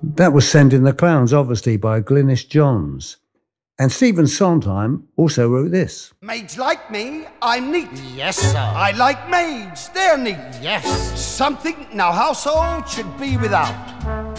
That was Sending the Clowns, obviously, by Glynis Johns. And Stephen Sondheim also wrote this. Maids like me, I'm neat. Yes, sir. I like maids, they're neat. Yes. Something no household should be without.